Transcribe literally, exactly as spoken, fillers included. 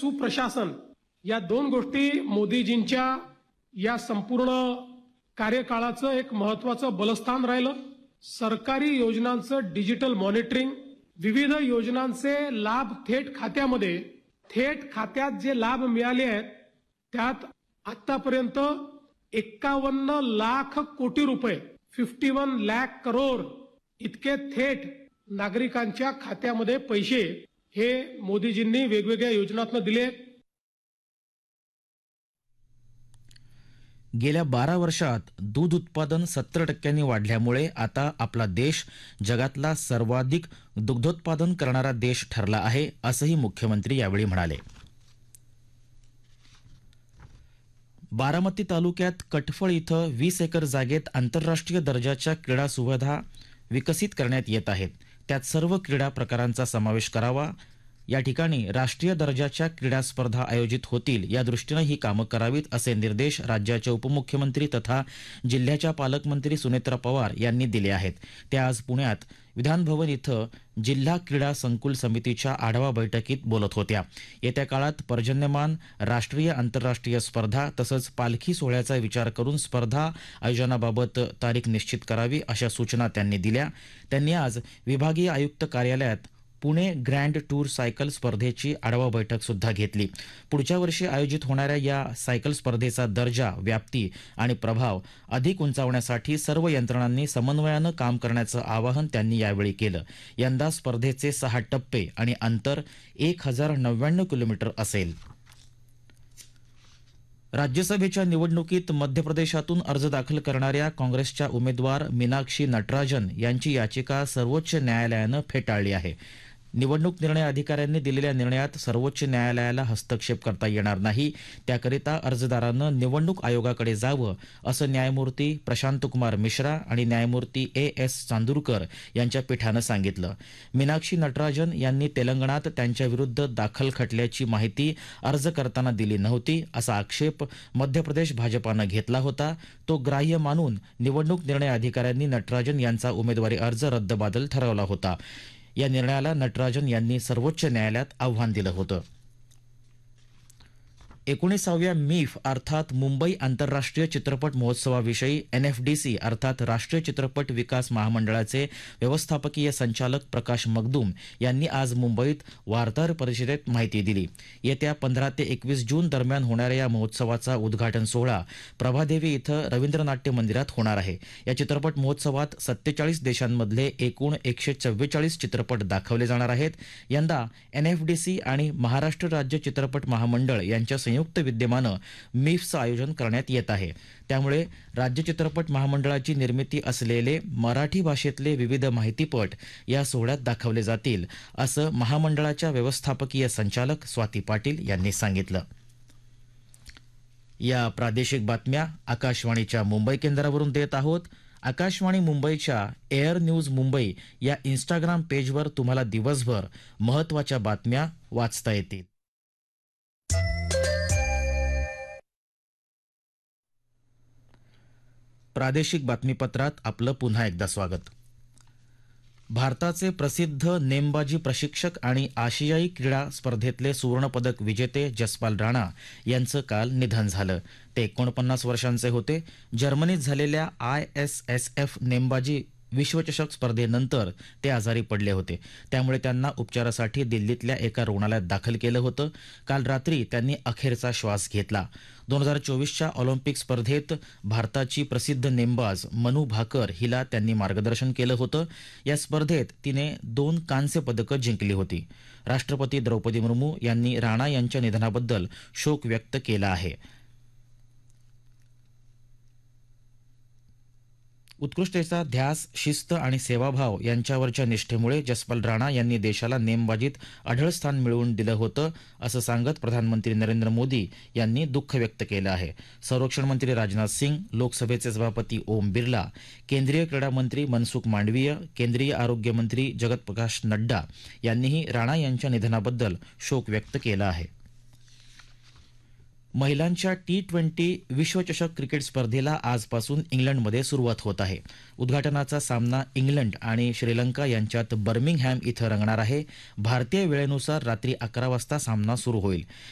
सुप्रशासन या दोन गोष्टी मोदीजींच्या या संपूर्ण कार्यकाळाचं एक महत्वाचं बलस्थान राहिलं. सरकारी योजनांचं डिजिटल मॉनिटरिंग, विविध योजनांचे लाभ थेट खात्यामध्ये, थेट खात्यात जे लाभ मिळाले आहेत त्यात आतापर्यंत एक्कावन्न लाख कोटी रुपये फिफ्टी वन लाख करोड इतके थेट नागरिकांच्या खात्यामध्ये पैसे हे मोदीजींनी वेगवेगळ्या योजनांतून दिले. गेल्या बारा वर्षात दूध उत्पादन सत्तर टक्क्यांनी वाढल्यामुळे आता आपला देश जगातला सर्वाधिक दुग्धोत्पादन करणारा देश ठरला आहे, असंही मुख्यमंत्री यावेळी म्हणाले. बारामती तालुक्यात कटफळ इथं वीस एकर जागेत आंतरराष्ट्रीय दर्जाच्या क्रीडा सुविधा विकसित करण्यात येत आहेत. त्यात सर्व क्रीडा प्रकारांचा समावेश करावा. या ठिकाणी राष्ट्रीय दर्जाच्या क्रीडा स्पर्धा आयोजित होतील, या दृष्टीनं ही कामं करावीत, असे निर्देश राज्याचे उपमुख्यमंत्री तथा जिल्ह्याच्या पालकमंत्री सुनेत्रा पवार यांनी दिले आहेत. ते आज पुण्यात विधानभवन इथं जिल्हा क्रीडा संकुल समितीच्या आढावा बैठकीत बोलत होत्या. येत्या काळात पर्जन्यमान राष्ट्रीय आंतरराष्ट्रीय स्पर्धा तसंच पालखी सोहळ्याचा विचार करून स्पर्धा आयोजनाबाबत तारीख निश्चित करावी, अशा सूचना त्यांनी दिल्या. त्यांनी आज विभागीय आयुक्त कार्यालयात पुणे ग्रँड टूर सायकल स्पर्धेची आढावा बैठक सुद्धा घेतली. पुढच्या वर्षी आयोजित होणाऱ्या या सायकल स्पर्धेचा दर्जा, व्याप्ती आणि प्रभाव अधिक उंचावण्यासाठी सर्व यंत्रणांनी समन्वयानं काम करण्याचं आवाहन त्यांनी यावेळी केलं. यंदा स्पर्धेचे सहा टप्पे आणि अंतर एक हजार नव्याण्णव किलोमीटर असेल. राज्यसभेच्या निवडणुकीत मध्य प्रदेशातून अर्ज दाखल करणाऱ्या काँग्रेसच्या उमेदवार मीनाक्षी नटराजन यांची याचिका सर्वोच्च न्यायालयानं फेटाळली आहे. निवडणूक निर्णय अधिकाऱ्यांनी दिलेल्या निर्णयात सर्वोच्च न्यायालयाला हस्तक्षेप करता येणार नाही, त्याकरिता अर्जदारानं निवडणूक आयोगाकडे जावं, असं न्यायमूर्ती प्रशांतकुमार मिश्रा आणि न्यायमूर्ती ए एस चांदूरकर यांच्या पीठानं सांगितलं. मीनाक्षी नटराजन यांनी तेलंगणात त्यांच्याविरुद्ध दाखल खटल्याची माहिती अर्ज करताना दिली नव्हती, असा आक्षेप मध्य प्रदेश भाजपानं घेतला होता. तो ग्राह्य मानून निवडणूक निर्णय अधिकाऱ्यांनी नटराजन यांचा उमेदवारी अर्ज रद्दबातल ठरवला होता. या निर्णयाला नटराजन यांनी सर्वोच्च न्यायालयात आव्हान दिलं होतं. एकोणीसाव्या मीफ अर्थात मुंबई आंतरराष्ट्रीय चित्रपट महोत्सवाविषयी एन एफ डी सी अर्थात राष्ट्रीय चित्रपट विकास महामंडळाचे व्यवस्थापकीय संचालक प्रकाश मगदूम यांनी आज मुंबईत वार्ताहर परिषदेत माहिती दिली. येत्या पंधरा ते एकवीस जून दरम्यान होणाऱ्या या महोत्सवाचा उद्घाटन सोहळा प्रभादेवी इथं रवींद्र नाट्य मंदिरात होणार आहे. या चित्रपट महोत्सवात सत्तेचाळीस देशांमधले एकूण एकशे चव्वेचाळीस चित्रपट दाखवले जाणार आहेत. यंदा एन एफ डी सी आणि महाराष्ट्र राज्य चित्रपट महामंडळ यांच्या संयुक्त विद्यमानं मीफचं आयोजन करण्यात येत आहे. त्यामुळे राज्य चित्रपट महामंडळाची निर्मिती असलेले मराठी भाषेतले विविध माहितीपट या सोहळ्यात दाखवले जातील, असं महामंडळाच्या व्यवस्थापकीय संचालक स्वाती पाटील यांनी सांगितलं. या प्रादेशिक बातम्या आकाशवाणीच्या मुंबई केंद्रावरून देत आहोत. आकाशवाणी मुंबईच्या एअर न्यूज मुंबई या इंस्टाग्राम पेजवर तुम्हाला दिवसभर महत्त्वाच्या बातम्या वाचता येतील. प्रादेशिक बातमीपत्रात आपलं पुन्हा एकदा स्वागत. भारताचे प्रसिद्ध नेमबाजी प्रशिक्षक आणि आशियाई क्रीडा स्पर्धेतले सुवर्णपदक विजेते जसपाल राणा यांचं काल निधन झालं. ते एकोणपन्नास वर्षांचे होते. जर्मनीत झालेल्या आय एस एस एफ नेमबाजी विश्वचषक स्पर्धेनंतर ते आजारी पडले होते. त्यामुळे त्यांना उपचारासाठी दिल्लीतल्या एका रुग्णालयात दाखल केलं होतं. काल रात्री त्यांनी अखेरचा श्वास घेतला. दोन हजार चोवीसच्या ऑलिम्पिक स्पर्धेत भारताची प्रसिद्ध नेमबाज मनू भाकर हिला त्यांनी मार्गदर्शन केलं होतं. या स्पर्धेत तिने दोन कांस्य पदकं जिंकली होती. राष्ट्रपती द्रौपदी मुर्मू यांनी राणा यांच्या निधनाबद्दल शोक व्यक्त केला आहे. उत्कृष्टतेचा ध्यास, शिस्त आणि सेवाभाव यांच्यावरच्या निष्ठेमुळे जसपाल राणा यांनी देशाला नेमबाजीत अढळ स्थान मिळवून दिलं होतं, असं सांगत प्रधानमंत्री नरेंद्र मोदी यांनी दुःख व्यक्त केलं आहे. संरक्षण मंत्री राजनाथ सिंग, लोकसभेचे सभापती ओम बिर्ला, केंद्रीय क्रीडा मंत्री मनसुख मांडवीय, केंद्रीय आरोग्य मंत्री जगत प्रकाश नड्डा यांनीही राणा यांच्या निधनाबद्दल शोक व्यक्त केला आहे. महिलांच्या टी ट्वेंटी विश्वचषक क्रिकेट स्पर्धेला आजपासून इंग्लंडमध्ये सुरुवात होत आहे. उद्घाटनाचा सामना इंग्लंड आणि श्रीलंका यांच्यात बर्मिंगहॅम इथं रंगणार आहे. भारतीय वेळेनुसार रात्री अकरा वाजता सामना सुरू होईल.